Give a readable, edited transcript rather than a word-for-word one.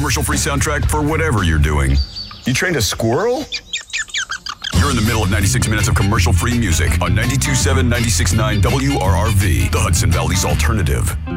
commercial-free soundtrack for whatever you're doing. You trained a squirrel? You're in the middle of 96 minutes of commercial-free music on 92.7, 96.9 WRRV, the Hudson Valley's alternative.